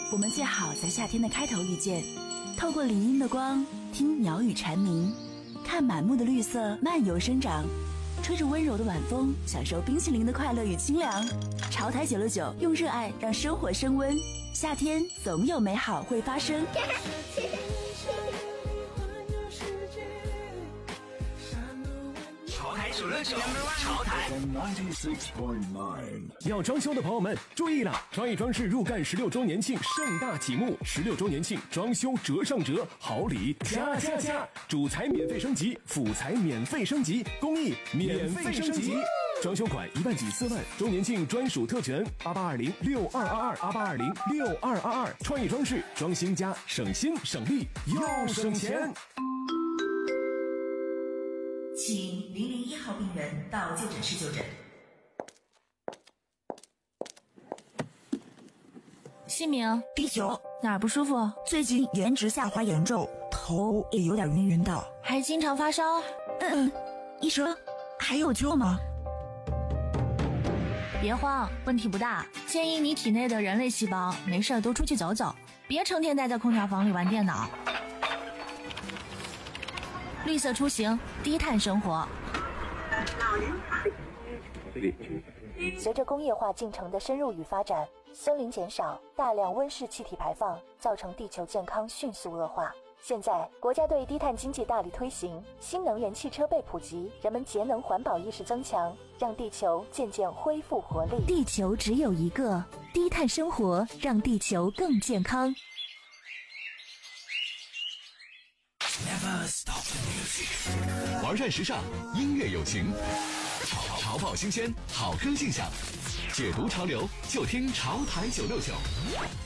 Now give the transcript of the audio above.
我们最好在夏天的开头遇见，透过林荫的光，听鸟语蝉鸣，看满目的绿色漫游生长，吹着温柔的晚风，享受冰淇淋的快乐与清凉。潮台969用热爱让生活升温，夏天总有美好会发生。 潮台969，潮台 96.9。要装修的朋友们注意了，创意装饰入干16周年庆盛大启幕，16周年庆装修折上折，好礼加加加，主材免费升级，辅材免费升级，工艺免费升级。装修款1万几4万，周年庆专属特权8820622288206222，创意装饰装新家，省心省力又省钱。 请001号病人到就诊室就诊。 姓名第9， 哪儿不舒服？ 最近颜值下滑严重，头也有点晕晕的， 还经常发烧。 医生还有救吗？ 别慌，问题不大，建议你体内的人类细胞没事多出去走走，别成天待在空调房里玩电脑。绿色出行，低碳生活。 随着工业化进程的深入与发展，森林减少，大量温室气体排放，造成地球健康迅速恶化。现在国家对低碳经济大力推行，新能源汽车被普及，人们节能环保意识增强，让地球渐渐恢复活力。 地球只有一个，低碳生活让地球更健康。 玩转时尚，音乐有情，潮爆新鲜，好歌信享，解读潮流就听潮台969。